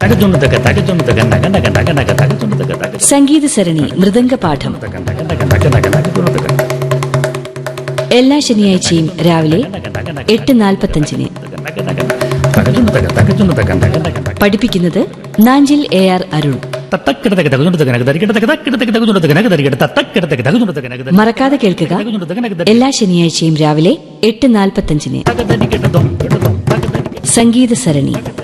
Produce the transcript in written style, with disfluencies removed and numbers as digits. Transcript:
സംഗീത സരണി മൃദംഗപാഠം എല്ലാ ശനിയാഴ്ചയും രാവിലെ 8:45. പഠിപ്പിക്കുന്നത് നാഞ്ചിൽ AR അരുൺ. മറക്കാതെ കേൾക്കുക, എല്ലാ ശനിയാഴ്ചയും രാവിലെ 8:45. സംഗീത സരണി.